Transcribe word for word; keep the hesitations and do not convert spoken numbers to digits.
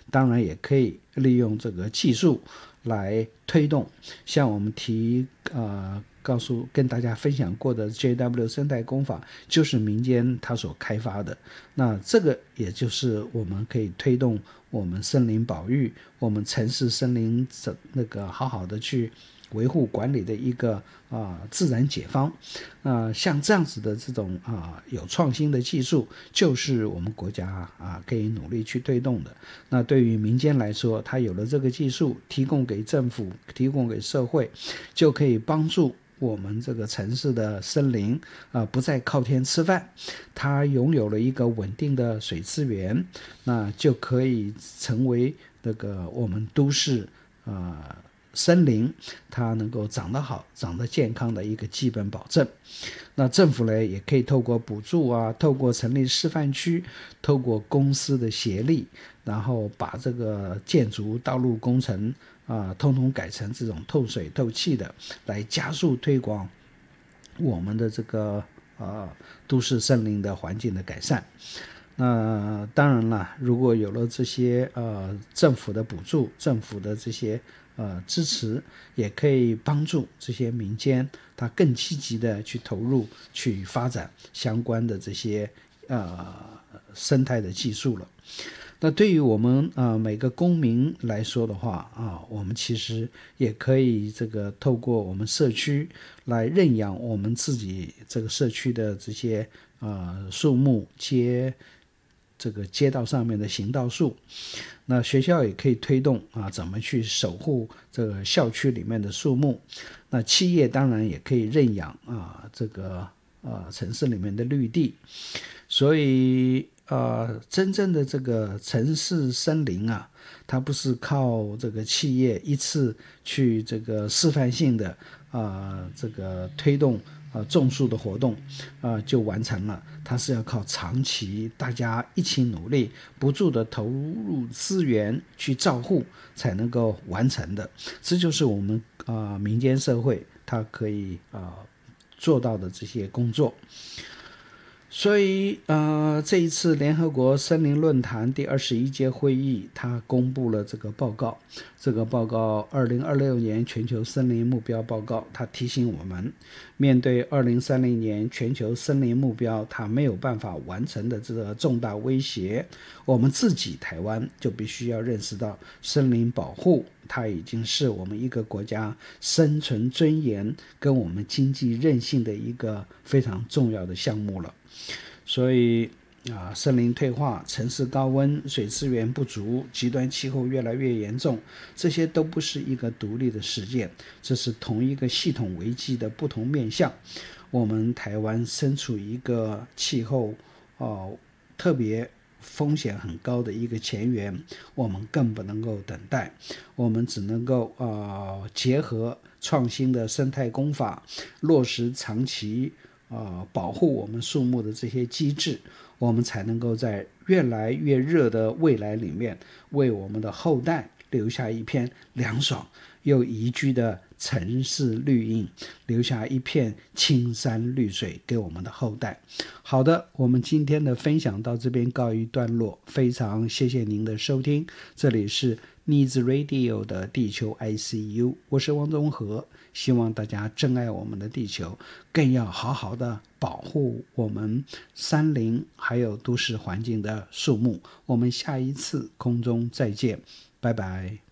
当然也可以利用这个技术来推动，像我们提呃告诉跟大家分享过的 J W 生态工法就是民间它所开发的，那这个也就是我们可以推动我们森林保育，我们城市森林那个好好的去维护管理的一个啊、呃、自然解方啊、呃，像这样子的这种啊、呃、有创新的技术，就是我们国家啊、呃、可以努力去推动的。那对于民间来说，它有了这个技术，提供给政府，提供给社会，就可以帮助我们这个城市的森林啊、呃、不再靠天吃饭，它拥有了一个稳定的水资源，那就可以成为这个我们都市啊。呃森林它能够长得好长得健康的一个基本保证。那政府呢也可以透过补助啊，透过成立示范区，透过公司的协力，然后把这个建筑道路工程啊、呃，通通改成这种透水透气的，来加速推广我们的这个呃都市森林的环境的改善。那当然了，如果有了这些呃政府的补助，政府的这些呃支持，也可以帮助这些民间他更积极的去投入，去发展相关的这些呃生态的技术了。那对于我们呃每个公民来说的话啊，我们其实也可以这个透过我们社区来认养我们自己这个社区的这些呃树木街这个街道上面的行道树。那学校也可以推动啊，怎么去守护这个校区里面的树木。那企业当然也可以认养啊这个呃城市里面的绿地。所以呃，真正的这个城市森林啊，它不是靠这个企业一次去这个示范性的啊、呃、这个推动啊、呃、种树的活动啊、呃、就完成了，它是要靠长期大家一起努力，不住的投入资源去照护才能够完成的。这就是我们啊、呃、民间社会它可以啊、呃、做到的这些工作。所以呃，这一次联合国森林论坛第二十一届会议，它公布了这个报告。这个报告二零二六年全球森林目标报告，它提醒我们，面对二零三零年全球森林目标它没有办法完成的这个重大威胁，我们自己台湾就必须要认识到，森林保护它已经是我们一个国家生存尊严跟我们经济韧性的一个非常重要的项目了。所以啊，森林退化、城市高温、水资源不足、极端气候越来越严重，这些都不是一个独立的事件，这是同一个系统危机的不同面向。我们台湾身处一个气候哦、呃、特别风险很高的一个前缘，我们更不能够等待，我们只能够呃结合创新的生态工法，落实长期呃，保护我们树木的这些机制，我们才能够在越来越热的未来里面，为我们的后代留下一片凉爽又宜居的城市绿荫，留下一片青山绿水给我们的后代。好的，我们今天的分享到这边告一段落，非常谢谢您的收听，这里是 Needs Radio 的地球 I C U， 我是汪宗和，希望大家珍爱我们的地球，更要好好的保护我们山林还有都市环境的树木。我们下一次空中再见，拜拜。